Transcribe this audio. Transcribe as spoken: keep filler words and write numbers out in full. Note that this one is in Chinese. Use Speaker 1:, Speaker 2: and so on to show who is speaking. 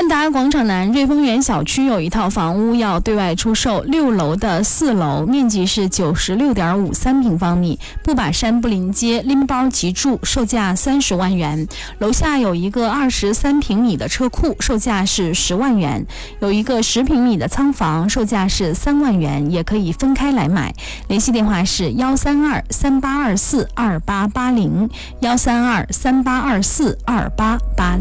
Speaker 1: 万达广场南瑞丰园小区有一套房屋要对外出售，六楼的四楼，面积是九十六点五三平方米，不把山不临街，拎包即住，售价三十万元。楼下有一个二十三平米的车库，售价是十万元。有一个十平米的仓房，售价是三万元，也可以分开来买。联系电话是幺三二三八二四二八八零，幺三二三八二四二八八零。